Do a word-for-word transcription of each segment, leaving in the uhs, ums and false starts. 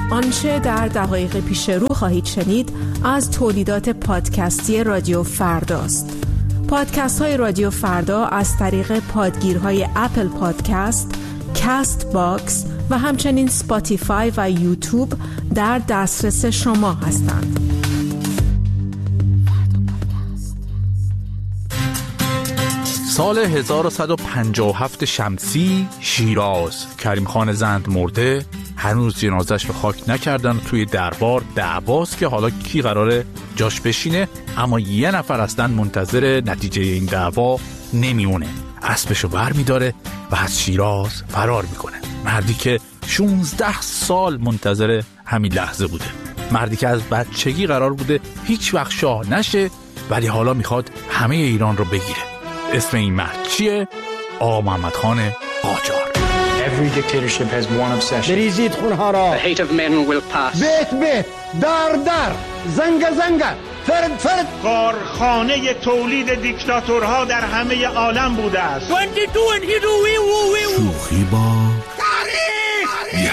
آنچه در دقایق پیش رو خواهید شنید از تولیدات پادکستی رادیو فرداست. پادکست های رادیو فردا از طریق پادگیرهای اپل پادکست، کاست باکس و همچنین سپاتیفای و یوتیوب در دسترس شما هستند. سال هزار و صد و پنجاه و هفت شمسی، شیراز. کریم خان زند مرده، هنوز جنازش رو خاک نکردن. توی دربار دعواست که حالا کی قراره جاش بشینه، اما یه نفر اصلا منتظر نتیجه این دعوا نمیمونه. اسبشو بر میداره و از شیراز فرار میکنه. مردی که شانزده سال منتظر همین لحظه بوده، مردی که از بچگی قرار بوده هیچ وقت شاه نشه، ولی حالا میخواد همه ایران رو بگیره. اسم این مرد چیه؟ آقا محمد خان قاجار. Every dictatorship has one obsession. بریزید خونها را. The hate of men will pass. بیت بیت، در در، زنگ زنگ، فرد فرد. کارخانه تولید دیکتاتورها در همه عالم بوده است. شوخی با تاریخ.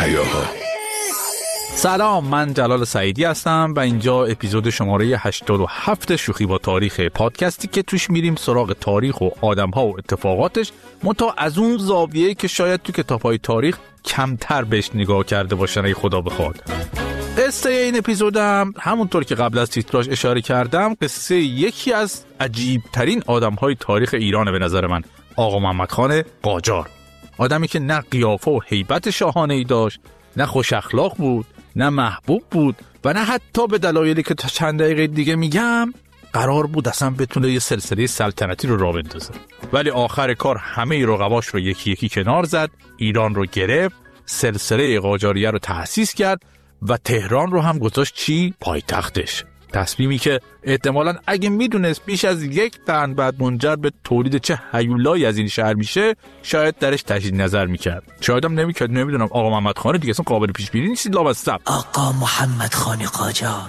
سلام، من جلال سعیدی هستم و اینجا اپیزود شماره هشتاد و هفت شوخی با تاریخ، پادکستی که توش میریم سراغ تاریخ و آدم‌ها و اتفاقاتش، منتها از اون زاویه‌ای که شاید تو کتاب‌های تاریخ کمتر بهش نگاه کرده باشن ای خدا بخواد. قصه این اپیزودم همونطور که قبل از تیتراژ اشاره کردم، قصه یکی از عجیب‌ترین آدم‌های تاریخ ایرانه به نظر من، آقا محمد خان قاجار. آدمی که نه قیافه و هیبت شاهانه‌ای داشت، نه خوش اخلاق بود، نه محبوب بود و نه حتی به دلایلی که تا چند دقیقه دیگه میگم قرار بود اصلا بتونه یه سلسله سلطنتی رو راه بندازه. ولی آخر کار همه رقباش رو یکی یکی کنار زد، ایران رو گرفت، سلسله قاجاریه رو تأسیس کرد و تهران رو هم گذاشت چی؟ پایتختش. تصمیمی که احتمالاً اگه میدونست بیش از یک قرن بعد منجر به تولید چه هیولایی از این شهر میشه، شاید درش تجدید نظر میکرد. شاید هم نمیکرد. نمیدونم. آقا محمد خان دیگه اصلا قابل پیش بینی نیست. لامصب آقا محمد خان قاجار.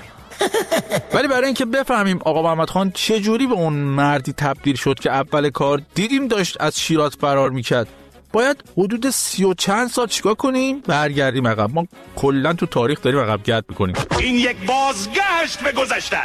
ولی برای اینکه بفهمیم آقا محمد خان چه جوری به اون مردی تبدیل شد که اول کار دیدیم داشت از شیراز فرار میکرد، باید حدود سی و چند سال چیکار کنیم؟ برگردیم عقب. ما کلا تو تاریخ داریم عقب گرد میکنیم. این یک بازگشت به گذشته.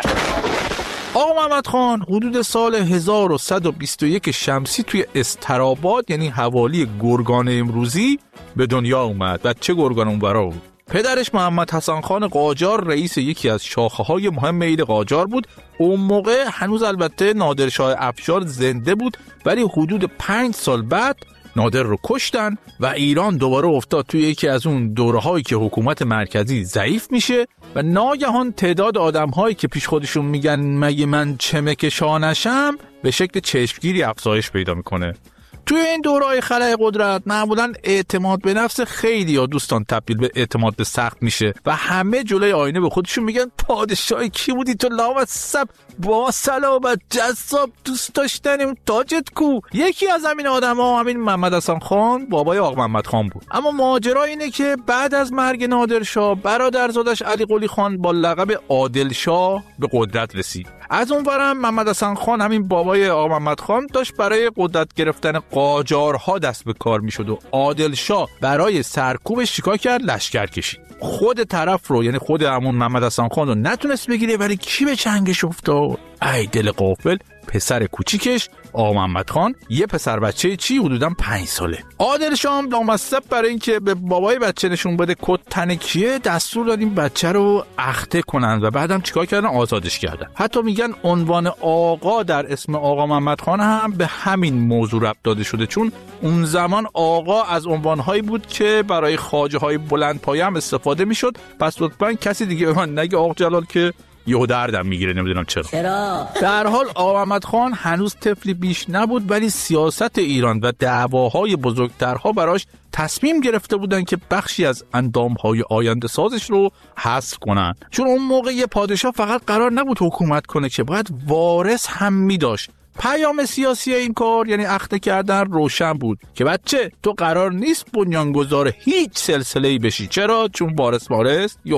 آقا محمد خان حدود سال هزار و صد و بیست و یک شمسی توی استراباد، یعنی حوالی گرگان امروزی، به دنیا اومد. و چه گرگان اونورا بود. پدرش محمد حسن خان قاجار رئیس یکی از شاخه‌های مهم ایل قاجار بود. اون موقع هنوز البته نادرشاه افشار زنده بود، ولی حدود پنج سال بعد نادر رو کشتن و ایران دوباره افتاد توی یکی از اون دوره‌هایی که حکومت مرکزی ضعیف میشه و ناگهان تعداد آدم‌هایی که پیش خودشون میگن مگه من چمک شاه نشم به شکل چشمگیری افزایش پیدا میکنه. توی این دوره‌های خلأ قدرت معمولاً اعتماد به نفس خیلی یا دوستان تبدیل به اعتماد به سخت میشه و همه جلوی آینه به خودشون میگن پادشاهی کی بودی تو لامصب، با سلامت، جذاب، دوست داشتنیم، تاجت کو. یکی از همین آدما همین محمد حسن خان، بابای آقا محمد خان بود. اما ماجرا اینه که بعد از مرگ نادرشاه، برادرزادش علی قلی خان با لقب عادلشاه به قدرت رسید. از اونورم محمد حسن خان، همین بابای آقا محمد خان، داشت برای قدرت گرفتن قاجارها دست به کار میشد و عادلشاه برای سرکوبش چیکار کرد؟ لشکر کشید. خود طرف رو، یعنی خود همون محمد حسن خان رو نتونست بگیره، ولی کی به چنگش افتاد؟ ای دل غافل، پسر کوچیکش آقا محمد خان، یه پسر بچه چی حدوداً پنج ساله. عادلشاه هم لامصب برای اینکه به بابای بچه نشون بده کد تن کیه، دستور داد این بچه رو اخته کنن و بعدم چیکار کردن؟ آزادش کردن. حتی میگن عنوان آقا در اسم آقا محمد خان هم به همین موضوع ربط داده شده، چون اون زمان آقا از عنوانهایی بود که برای خواجه های بلند پایه هم استفاده میشد. پس لطفاً کسی دیگه به من نگه آقا جلال که یهو دردم میگیره، نمیدونم چرا. چرا؟ در حال آقا محمد خان هنوز طفلی بیش نبود، ولی سیاست ایران و دعواهای بزرگترها براش تصمیم گرفته بودن که بخشی از اندامهای آینده سازش رو حذف کنن. چون اون موقع یه پادشاه فقط قرار نبود حکومت کنه که باید وارث هم میداشت. پیام سیاسی این کار یعنی اخته کردن روشن بود که بچه تو قرار نیست بنیانگذار هیچ سلسله‌ای بشی. چرا؟ چون وارث وارث یخ.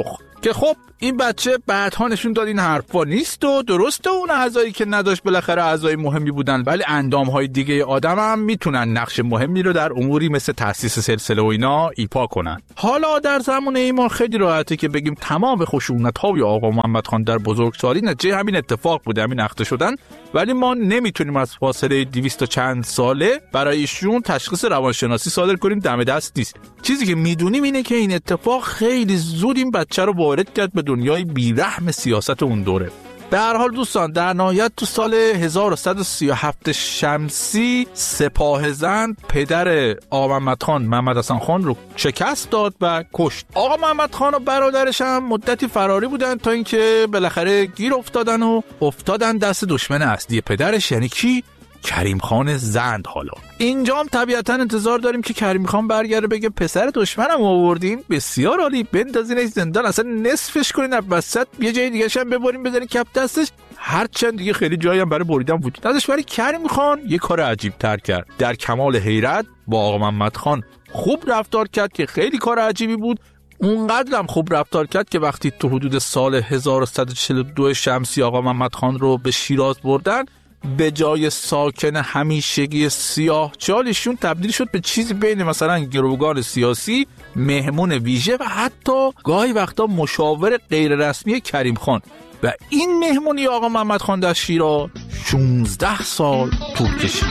که خب این بچه بعدها نشون داد این حرفا نیست و درسته اون اعضایی که نداشت بالاخره اعضای مهمی بودن، ولی اندامهای دیگه آدم هم میتونن نقش مهمی رو در اموری مثل تأسیس سلسله و اینا ایفا کنن. حالا در زمان ایمان خیلی راحته که بگیم تمام خشونت‌های آقا محمد خان در بزرگسالی نتیجه همین اتفاق بوده، همین اخته شدن، ولی ما نمیتونیم از فاصله دویست و چند ساله برای ایشون تشخیص روانشناسی صادر کنیم، دم دست نیست. چیزی که میدونیم اینه که این اتفاق خیلی زود این بچه رو وارد کرد به دنیای بیرحم سیاست اون دوره. به هر حال دوستان، در نهایت تو سال هزار و صد و سی و هفت شمسی سپاهزن پدر آقا محمد خان، محمد حسن خان رو شکست داد و کشت. آقا محمد خان و برادرش هم مدتی فراری بودن تا اینکه بالاخره گیر افتادن و افتادن دست دشمن اصلی پدرش، یعنی کی؟ کریم خان زند. حالا اینجا هم طبیعتا انتظار داریم که کریم خان برگرده بگه پسر دشمنم آوردین، بسیار عالی، بندازینش زندان، اصلا نصفش کنین، وسط یه جای دیگه هم ببرین بزنین کف دستش. هرچند دیگه خیلی جایی هم برای بریدن وجود نداشت، ولی کریم خان یه کار عجیب تر کرد. در کمال حیرت با آقا محمد خان خوب رفتار کرد که خیلی کار عجیبی بود. اونقدر هم خوب رفتار کرد که وقتی تو حدود سال هزار و صد و چهل و دو شمسی آقا محمد خان رو به شیراز بردن، به جای ساکن همیشگی سیاه چالشون تبدیل شد به چیزی بین مثلا گروگان سیاسی، مهمون ویژه و حتی گاهی وقتا مشاور غیر رسمی کریم خان. و این مهمونی آقا محمد خان در شیراز شانزده سال طول کشید.